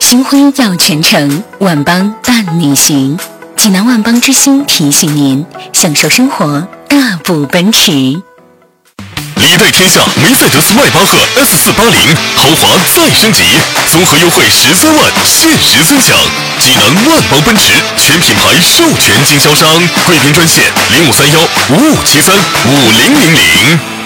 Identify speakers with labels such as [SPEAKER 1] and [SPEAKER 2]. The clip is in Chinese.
[SPEAKER 1] 金辉耀全城，万邦伴你行。济南万邦之星提醒您：享受生活，大步奔驰。
[SPEAKER 2] 历代天下梅赛德斯迈巴赫 S480豪华再升级，综合优惠13万，限时尊享。济南万邦奔驰全品牌授权经销商，贵宾专线053155735000。